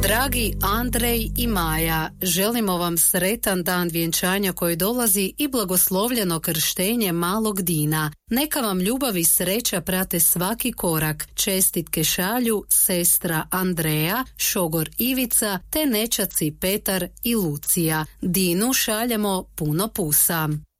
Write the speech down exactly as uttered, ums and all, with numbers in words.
Dragi Andrej i Maja, želimo vam sretan dan vjenčanja koji dolazi i blagoslovljeno krštenje malog Dina. Neka vam ljubav i sreća prate svaki korak. Čestitke šalju sestra Andreja, šogor Ivica te nećaci Petar i Lucija. Dinu šaljemo puno pusa.